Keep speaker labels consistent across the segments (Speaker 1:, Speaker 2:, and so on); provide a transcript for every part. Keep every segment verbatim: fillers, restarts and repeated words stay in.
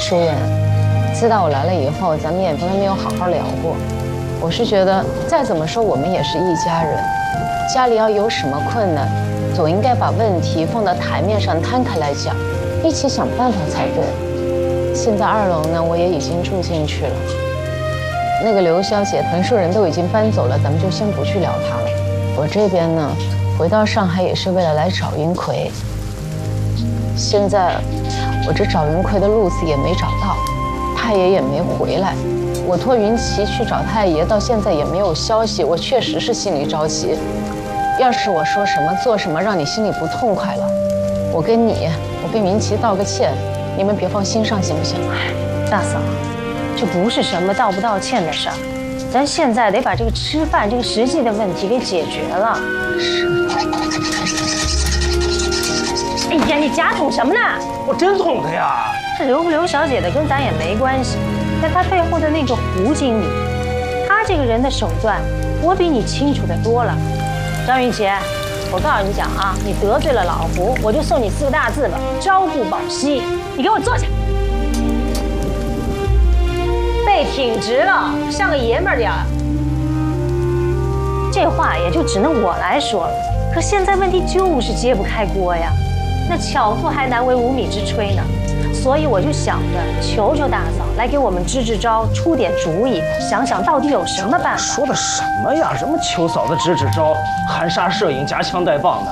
Speaker 1: 诗妍，自打我来了以后，咱们也从来没有好好聊过。我是觉得，再怎么说我们也是一家人，家里要有什么困难，总应该把问题放到台面上摊开来讲，一起想办法才对。现在二楼呢，我也已经住进去了。那个刘小姐、陈树人都已经搬走了，咱们就先不去聊她了。我这边呢，回到上海也是为了来找云葵。现在我这找云葵的路子也没找到，太爷也没回来。我托云奇去找太爷，到现在也没有消息，我确实是心里着急。要是我说什么做什么让你心里不痛快了，我跟你，我跟云奇道个歉，你们别放心上，行不行？
Speaker 2: 大嫂，这不是什么道不道歉的事儿，咱现在得把这个吃饭这个实际的问题给解决了。
Speaker 1: 是。
Speaker 2: 哎呀，你假捅什么呢？
Speaker 3: 我真捅的呀！
Speaker 2: 这刘不刘小姐的跟咱也没关系，但她背后的那个胡经理，他这个人的手段，我比你清楚的多了。张云奇，我告诉你讲啊，你得罪了老胡，我就送你四个大字吧：朝不保夕。你给我坐下，背挺直了，像个爷们儿点儿。这话也就只能我来说了。可现在问题就是揭不开锅呀，那巧妇还难为无米之炊呢。所以我就想着求求大嫂来给我们支支招，出点主意，想想到底有什么办法。
Speaker 3: 说的什么呀？什么求嫂子支支招，含沙射影，夹枪带棒的。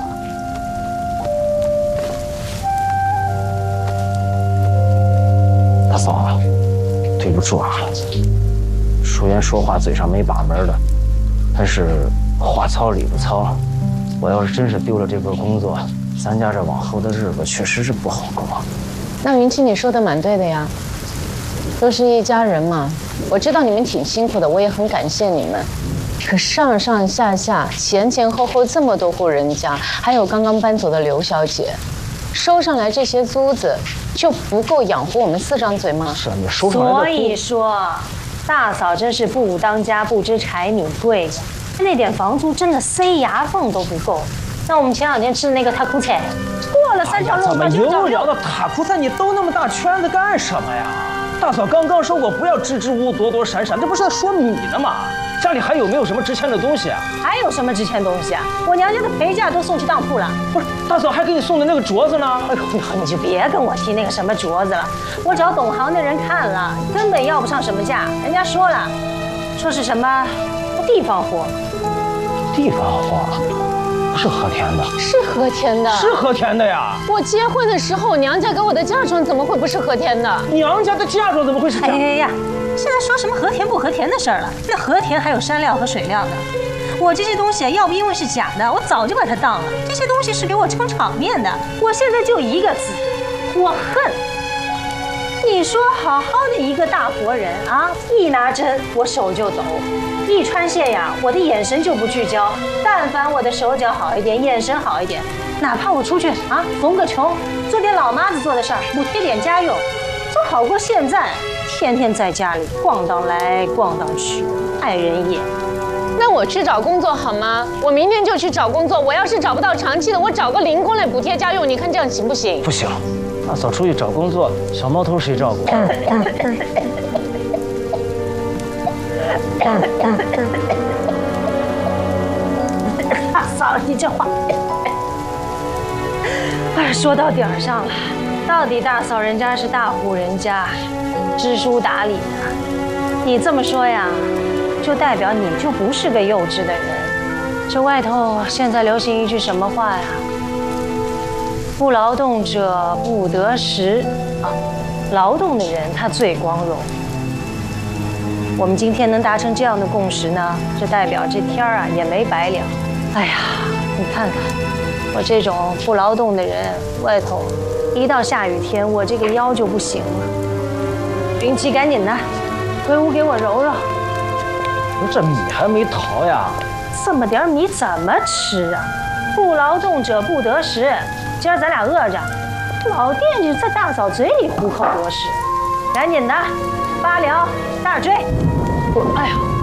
Speaker 3: 大嫂啊，对不住啊，淑媛说话嘴上没把门的，但是话糙理不糙。我要是真是丢了这份工作，咱家这往后的日子确实是不好过。
Speaker 1: 那云清你说的蛮对的呀，都是一家人嘛。我知道你们挺辛苦的，我也很感谢你们。可上上下下、前前后后这么多户人家，还有刚刚搬走的刘小姐，收上来这些租子，就不够养活我们四张嘴吗？
Speaker 3: 是啊，你收上来的。
Speaker 2: 所以说，大嫂真是不当家不知柴米贵，那点房租真的塞牙缝都不够。那我们前两天吃的那个塔库菜，过了三条路，
Speaker 3: 怎么又聊到塔库菜？你兜那么大圈子干什么呀？大嫂刚刚说过不要支支吾吾、躲躲闪闪，这不是在说你呢吗？家里还有没有什么值钱的东西啊？
Speaker 2: 还有什么值钱东西啊？我娘家的陪嫁都送去当铺了。
Speaker 3: 不是，大嫂还给你送的那个镯子呢？
Speaker 2: 哎呦，你就别跟我提那个什么镯子了，我找懂行的人看了，根本要不上什么价。人家说了，说是什么地方货。
Speaker 3: 地方货。不是和田的，
Speaker 1: 是和田的，
Speaker 3: 是和田的呀！
Speaker 1: 我结婚的时候，娘家给我的嫁妆怎么会不是和田的？
Speaker 3: 娘家的嫁妆怎么会是这样？
Speaker 2: 哎呀呀，现在说什么和田不和田的事儿了？那和田还有山料和水料呢。我这些东西要不因为是假的，我早就把它当了。这些东西是给我撑场面的。我现在就一个字，我恨。你说好好的一个大活人啊，一拿针我手就抖。一穿线呀，我的眼神就不聚焦。但凡我的手脚好一点，眼神好一点，哪怕我出去啊缝个穷，做点老妈子做的事儿，补贴点家用，总好过现在天天在家里逛荡来逛荡去，碍人眼。
Speaker 1: 那我去找工作好吗？我明天就去找工作。我要是找不到长期的，我找个零工来补贴家用，你看这样行不行？
Speaker 3: 不行，大嫂出去找工作，小毛头谁照顾？
Speaker 2: 大嫂，你这话，哎，说到点儿上了。到底大嫂人家是大户人家，知书达理的。你这么说呀，就代表你就不是个幼稚的人。这外头现在流行一句什么话呀？不劳动者不得食啊，劳动的人他最光荣。我们今天能达成这样的共识呢，这代表这天儿啊也没白聊。哎呀，你看看我这种不劳动的人，外头一到下雨天，我这个腰就不行了。云奇，赶紧的，回屋给我揉揉。
Speaker 3: 这米还没淘呀？
Speaker 2: 这么点米怎么吃啊？不劳动者不得食。今儿咱俩饿着，老惦记在大嫂嘴里虎口夺食。赶紧的，八两大椎。
Speaker 1: 哎呀。